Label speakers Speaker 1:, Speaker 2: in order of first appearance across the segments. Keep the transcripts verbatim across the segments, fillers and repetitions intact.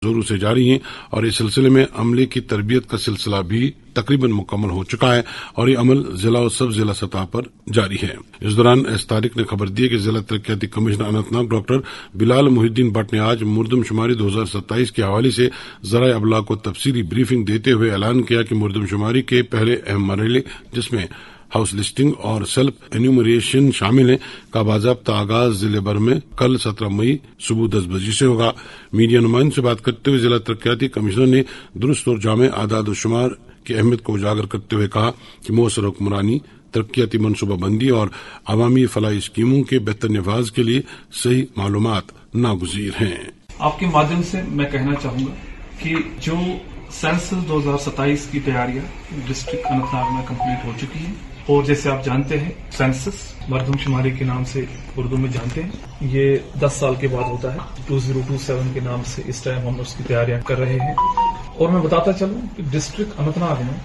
Speaker 1: زوروں سے جاری ہیں اور اس سلسلے میں عملے کی تربیت کا سلسلہ بھی تقریباً مکمل ہو چکا ہے اور یہ عمل ضلع اور سب ضلع سطح پر جاری ہے۔ اس دوران ایس طارق نے خبر دی کہ ضلع ترقیاتی commissioner Anant Nag doctor Bilal Mohi Uddin but نے آج مردم شماری دو ہزار ستائیس کے حوالے سے ذرائع ابلاغ کو تفصیلی بریفنگ دیتے ہوئے اعلان کیا کہ مردم شماری کے پہلے اہم مرحلے جس میں ہاؤس لسٹنگ اور سیلف انیومریشن شامل ہیں کا باضابطہ آغاز ضلع بھر میں کل سترہ مئی صبح دس بجے سے ہوگا۔ میڈیا نمائند سے بات کرتے ہوئے ضلع ترقیاتی کمشنر نے درست اور جامع اعداد و شمار کی اہمیت کو اجاگر کرتے ہوئے کہا کہ مؤثر حکمرانی، ترقیاتی منصوبہ بندی اور عوامی فلاحی اسکیموں کے بہتر نفاذ کے لیے صحیح معلومات ناگزیر ہیں۔
Speaker 2: آپ کے مادھیم سے میں کہنا چاہوں گا کہ جو سینسس دو ہزار ستائیس کی تیاریاں ڈسٹرکٹ اننت ناگ میں کمپلیٹ ہو چکی ہیں اور جیسے آپ جانتے ہیں سینسس مردم شماری کے نام سے اردو میں جانتے ہیں، یہ دس سال کے بعد ہوتا ہے۔ دو ہزار سبائیس کے نام سے اس ٹائم ہم اس کی تیاریاں کر رہے ہیں اور میں بتاتا چلوں کہ ڈسٹرکٹ اننت ناگ میں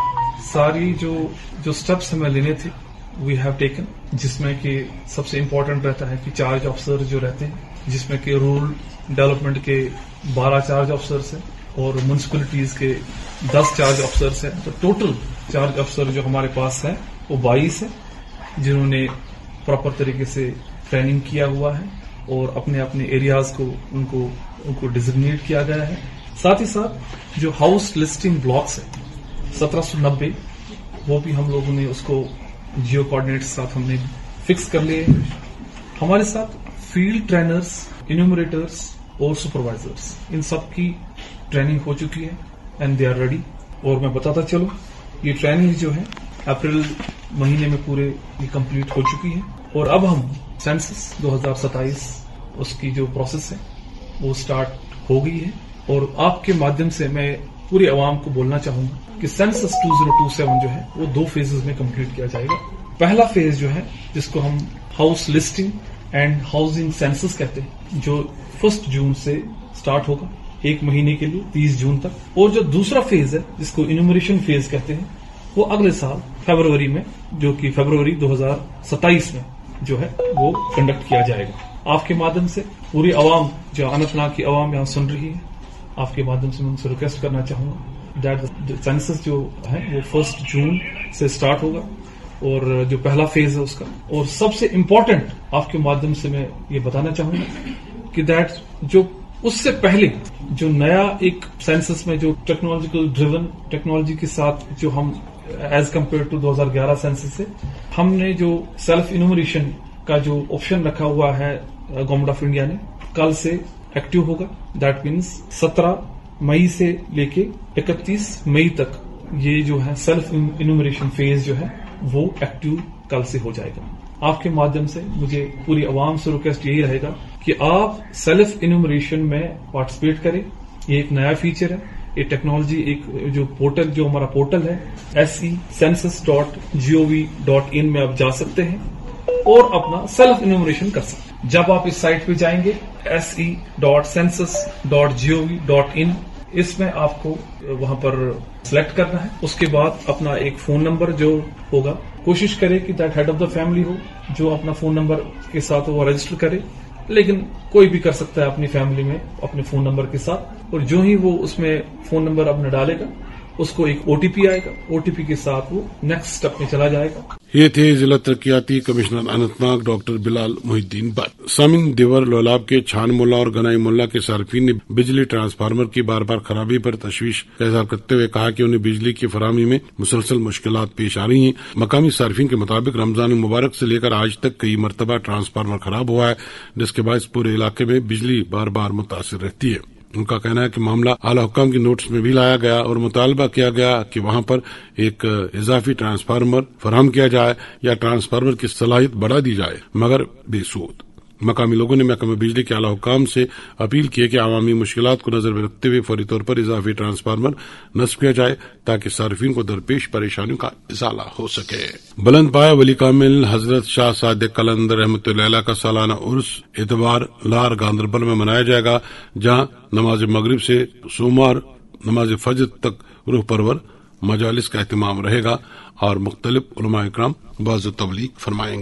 Speaker 2: ساری جو جو سٹیپس ہمیں لینے تھے وی ہیو ٹیکن، جس میں کہ سب سے امپورٹنٹ رہتا ہے کہ چارج آفیسر جو رہتے ہیں، جس میں کہ رورل ڈیولپمنٹ کے بارہ چارج آفیسرس ہیں اور میونسپلٹیز کے دس چارج افسرس ہیں، تو ٹوٹل چارج افسر جو ہمارے پاس ہیں وہ بائیس ہیں جنہوں نے پراپر طریقے سے ٹریننگ کیا ہوا ہے اور اپنے اپنے ایریاز کو ان کو ان کو ڈیزگنیٹ کیا گیا ہے۔ ساتھ ہی ساتھ جو ہاؤس لسٹنگ بلاکس ہیں سترہ سو نبے وہ بھی ہم لوگوں نے اس کو جیو کوآرڈینیٹ ساتھ ہم نے فکس کر لیے۔ ہمارے ساتھ فیلڈ ٹرینرز، انیومریٹرز اور سپروائزرز ان سب کی ٹریننگ ہو چکی ہے اینڈ دے آر ریڈی۔ اور میں بتاتا چلوں یہ ٹریننگ جو ہے اپریل مہینے میں پورے یہ کمپلیٹ ہو چکی ہے اور اب ہم سینسس دو ہزار ستائیس اس کی جو پروسیس ہے وہ سٹارٹ ہو گئی ہے اور آپ کے مادھیم سے میں پورے عوام کو بولنا چاہوں گا کہ سینسس دو ہزار سبائیس جو ہے وہ دو فیزز میں کمپلیٹ کیا جائے گا۔ پہلا فیز جو ہے جس کو ہم house listing and housing census کہتے ہیں، جو فرسٹ جون سے سٹارٹ ہوگا ایک مہینے کے لیے تیس جون تک، اور جو دوسرا فیز ہے جس کو انیومریشن فیز کہتے ہیں وہ اگلے سال فروری میں، جو کہ فروری دو ہزار ستائیس میں جو ہے وہ کنڈکٹ کیا جائے گا۔ آپ کے مادھیم سے پوری عوام جو اننت ناگ کی عوام یہاں سن رہی ہے، آپ کے مادھیم سے میں ان سے ریکویسٹ کرنا چاہوں گا دیٹ سینسس جو ہے وہ فرسٹ جون سے سٹارٹ ہوگا اور جو پہلا فیز ہے اس کا، اور سب سے امپورٹنٹ آپ کے مادھیم سے میں یہ بتانا چاہوں گا کہ دیٹ جو اس سے پہلے جو نیا ایک سینسس میں جو ٹیکنالوجیکل ڈریون ٹیکنالوجی کے ساتھ جو ہم ایز کمپیئر ٹو دو ہزار گیارہ سینسس سے ہم نے جو سیلف انیومریشن کا جو آپشن رکھا ہوا ہے گورنمنٹ آف انڈیا نے کل سے ایکٹیو ہوگا۔ دیٹ مینس سترہ مئی سے لے کے اکتیس مئی تک یہ جو ہے سیلف انیومریشن فیز جو ہے وہ ایکٹیو کل سے ہو جائے گا۔ آپ کے مادھیم سے مجھے پوری عوام سے ریکویسٹ یہی رہے گا کہ آپ سیلف انیومریشن میں پارٹیسپیٹ کریں۔ یہ ایک نیا فیچر ہے، یہ ٹیکنالوجی ایک جو پورٹل جو ہمارا پورٹل ہے ایس ای سینسس ڈاٹ جی او وی ڈاٹ ان میں آپ جا سکتے ہیں اور اپنا سیلف انیومریشن کر سکتے ہیں۔ جب آپ اس سائٹ پہ جائیں گے S E dot census dot جی او وی ڈاٹ ان، اس میں آپ کو وہاں پر سلیکٹ کرنا ہے۔ اس کے بعد اپنا ایک فون نمبر جو ہوگا کوشش کرے کہ that had of the family ہو جو اپنا فون نمبر کے ساتھ وہ رجسٹر کرے، لیکن کوئی بھی کر سکتا ہے اپنی فیملی میں اپنے فون نمبر کے ساتھ، اور جو ہی وہ اس میں فون نمبر اپنا ڈالے گا اس کو ایک او ٹی پی آئے گا، او ٹی پی کے ساتھ وہ نیکسٹ اسٹیپ میں چلا جائے گا۔
Speaker 1: یہ تھے ضلع ترقیاتی commissioner Anant Nag doctor Bilal Mohi Uddin but. سامن دیور لولاب کے چھان ملا اور گنائی ملا کے صارفین نے بجلی ٹرانسفارمر کی بار بار خرابی پر تشویش کا اظہار کرتے ہوئے کہا کہ انہیں بجلی کی فراہمی میں مسلسل مشکلات پیش آ رہی ہیں۔ مقامی صارفین کے مطابق رمضان مبارک سے لے کر آج تک کئی مرتبہ ٹرانسفارمر خراب ہوا ہے، جس کے باعث پورے علاقے میں بجلی بار بار متاثر رہتی ہے۔ ان کا کہنا ہے کہ معاملہ اعلی حکام کے نوٹس میں بھی لایا گیا اور مطالبہ کیا گیا کہ وہاں پر ایک اضافی ٹرانسفارمر فراہم کیا جائے یا ٹرانسفارمر کی صلاحیت بڑھا دی جائے، مگر بے سود۔ مقامی لوگوں نے محکمہ بجلی کے اعلی حکام سے اپیل کی کہ عوامی مشکلات کو نظر میں رکھتے ہوئے فوری طور پر اضافی ٹرانسفارمر نصب کیا جائے تاکہ صارفین کو درپیش پریشانیوں کا ازالہ ہو سکے۔ بلند پایہ ولی کامل حضرت شاہ صادق قلندر رحمۃ اللہ علیہ کا سالانہ عرس اتوار لار گاندربل میں منایا جائے گا، جہاں نماز مغرب سے سوموار نماز فجر تک روح پرور مجالس کا اہتمام رہے گا اور مختلف علماء اکرام واعظ و تبلیغ فرمائیں گے۔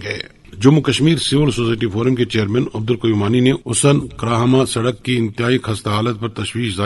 Speaker 1: Jammu Kashmir civil society forum کے چیئرمین عبد القیوم مانی نے اسن کراہما سڑک کی انتہائی خستہ حالت پر تشویش ظاہر